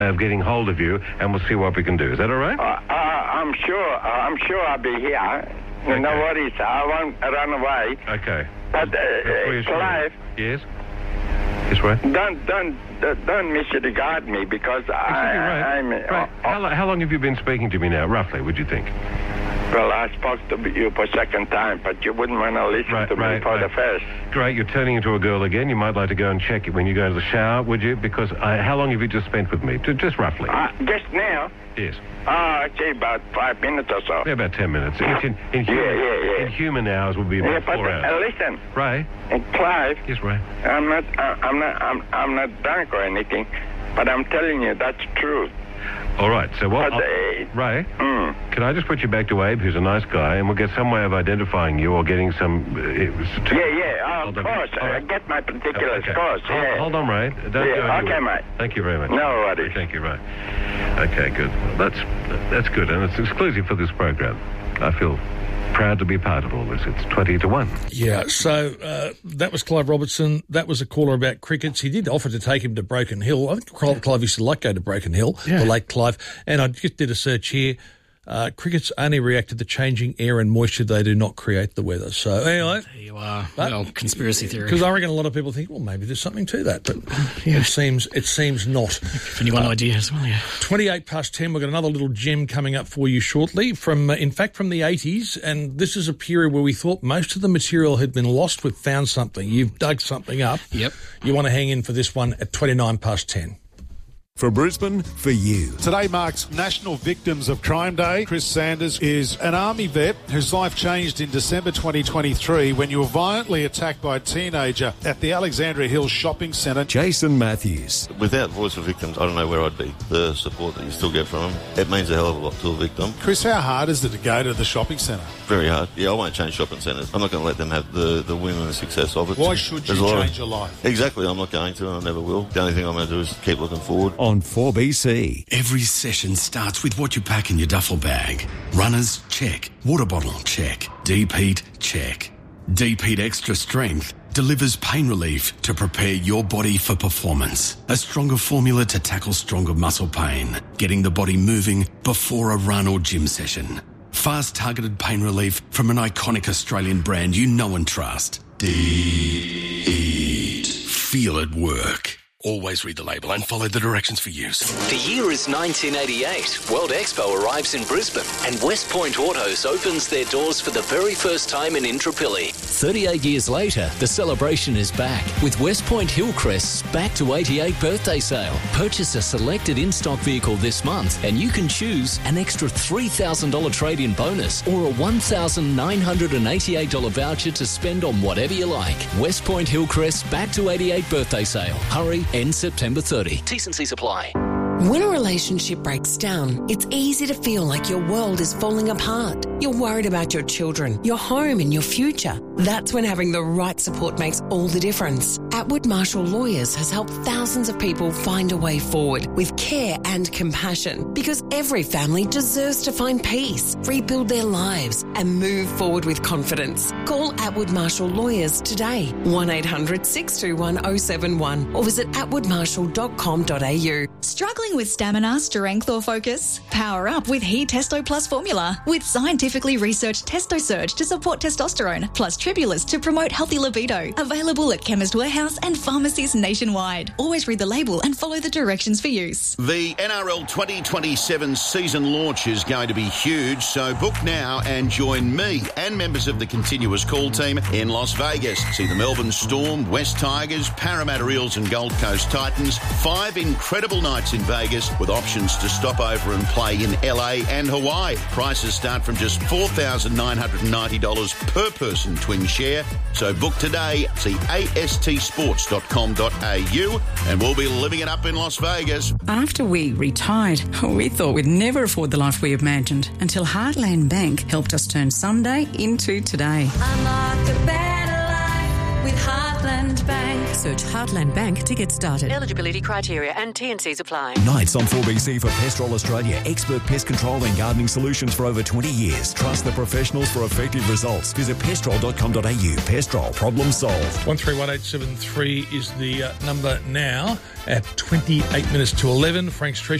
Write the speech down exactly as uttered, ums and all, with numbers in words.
of getting hold of you, and we'll see what we can do. Is that all right? Uh, uh, I'm sure. Uh, I'm sure I'll be here. Okay. No worries. I won't run away. Okay. But uh, uh, Clive. Yes. Yes, right. Don't don't don't misregard me because I, right. I'm. Right. Uh, how, how long have you been speaking to me now, roughly? Would you think? Well, I spoke to you for a second time, but you wouldn't want to listen right, to right, me for right. the first. Great, you're turning into a girl again. You might like to go and check it when you go to the shower, would you? Because I, how long have you just spent with me? Just roughly. Uh, just now? Yes. Oh, I'd say about five minutes or so. Yeah, about ten minutes. In, in, in, human, yeah, yeah, yeah. in human hours would be about yeah, but, four hours. Uh, listen. Ray? And Clive. Yes, Ray. I'm not. Uh, I'm not. I'm. I'm not drunk or anything, but I'm telling you that's true. All right. So what? But, uh, Ray, mm. can I just put you back to Abe, who's a nice guy, and we'll get some way of identifying you or getting some. Uh, to, yeah, yeah. Oh, of course. I right. get my particulars. Okay. Of course. Hold, yeah. hold on, Ray. Don't yeah, go okay, anywhere. mate. Thank you very much. No worries. Thank you, Ray. Okay, good. Well, that's that's good, and it's exclusive for this program. I feel proud to be part of all this. It's twenty to one. Yeah, so uh, that was Clive Robertson. That was a caller about crickets. He did offer to take him to Broken Hill. I think Clive, Clive used to like go to Broken Hill, yeah. the Lake Clive. And I just did a search here. Uh, crickets only react to the changing air and moisture. They do not create the weather. So anyway. There you are. Well, conspiracy theory. Because I reckon a lot of people think, well, maybe there's something to that. But yeah. it seems it seems not. If anyone uh, idea as well, yeah. twenty-eight past ten, we've got another little gem coming up for you shortly. From, uh, in fact, from the eighties. And this is a period where we thought most of the material had been lost. We've found something. You've dug something up. Yep. You want to hang in for this one at twenty-nine past ten. For Brisbane, for you. Today marks National Victims of Crime Day. Chris Sanders is an Army vet whose life changed in December twenty twenty-three when you were violently attacked by a teenager at the Alexandria Hills Shopping Centre. Jason Matthews. Without Voice for Victims, I don't know where I'd be. The support that you still get from them, it means a hell of a lot to a victim. Chris, how hard is it to go to the shopping centre? Very hard. Yeah, I won't change shopping centres. I'm not going to let them have the, the win and the success of it. Why should you change of, your life? Exactly, I'm not going to and I never will. The only thing I'm going to do is keep looking forward. On four B C. Every session starts with what you pack in your duffel bag. Runners, check. Water bottle, check. Deep heat, check. Deep Heat Extra Strength delivers pain relief to prepare your body for performance. A stronger formula to tackle stronger muscle pain, getting the body moving before a run or gym session. Fast targeted pain relief from an iconic Australian brand you know and trust. Deep Heat. Feel it work. Always read the label and follow the directions for use. The year is nineteen eighty-eight. World Expo arrives in Brisbane and West Point Autos opens their doors for the very first time in Indooroopilly. thirty-eight years later, the celebration is back with West Point Hillcrest's Back to eighty-eight birthday sale. Purchase a selected in-stock vehicle this month and you can choose an extra three thousand dollars trade-in bonus or a one thousand nine hundred eighty-eight dollars voucher to spend on whatever you like. West Point Hillcrest's Back to eighty-eight birthday sale. Hurry. Ends September thirtieth. T's and C's apply. When a relationship breaks down, it's easy to feel like your world is falling apart. You're worried about your children, your home and your future. That's when having the right support makes all the difference. Atwood Marshall Lawyers has helped thousands of people find a way forward with care and compassion because every family deserves to find peace, rebuild their lives and move forward with confidence. Call Atwood Marshall Lawyers today, one eight hundred six two one oh seven one or visit atwood marshall dot com dot a u. Struggling with stamina, strength or focus? Power up with He Testo Plus formula with scientifically researched Testo Surge to support testosterone plus Tribulus to promote healthy libido. Available at Chemist Warehouse and pharmacies nationwide. Always read the label and follow the directions for use. The N R L twenty twenty-seven season launch is going to be huge, so book now and join me and members of the Continuous Call team in Las Vegas. See the Melbourne Storm, West Tigers, Parramatta Eels and Gold Coast Titans. Five incredible nights in Vegas with options to stop over and play in L A and Hawaii. Prices start from just four thousand nine hundred ninety dollars per person twin share. So book today, see a s t sports dot com dot a u and we'll be living it up in Las Vegas. After we retired, we thought we'd never afford the life we imagined until Heartland Bank helped us turn someday into today. Unlock a better life with Heartland. Heartland Bank. Search Heartland Bank to get started. Eligibility criteria and T and Cs apply. Nights on four B C for Pestrol Australia. Expert pest control and gardening solutions for over twenty years. Trust the professionals for effective results. Visit pestrol dot com dot a u. Pestrol. Problem solved. one three one eight seven three is the uh, number now at twenty-eight minutes to eleven. Frank's Treasure.